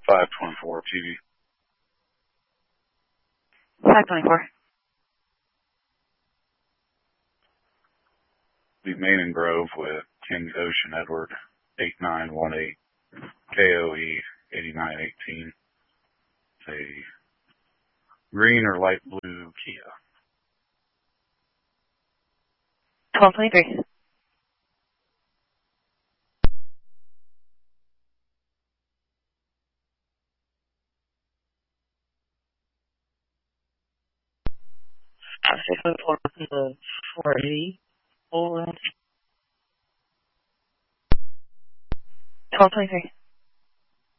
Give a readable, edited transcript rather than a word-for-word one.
524 TV. 524. The Main and Grove with King Ocean Edward 8918 KOE 8918. It's a green or light blue Kia. 1223. I'm 604 from the 480. Over. 1223.